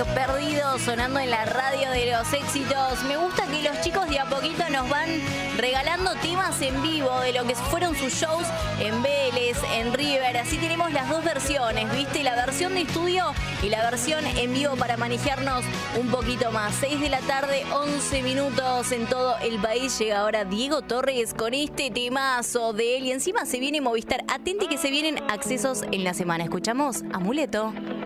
Perdido sonando en la radio de los éxitos. Me gusta que los chicos de a poquito nos van regalando temas en vivo de lo que fueron sus shows en Vélez, en River. Así tenemos las dos versiones, ¿viste? La versión de estudio y la versión en vivo para manejarnos un poquito más. 6 de la tarde, 11 minutos en todo el país. Llega ahora Diego Torres con este temazo de él. Y encima se viene Movistar. Atenti que se vienen accesos en la semana. Escuchamos Amuleto.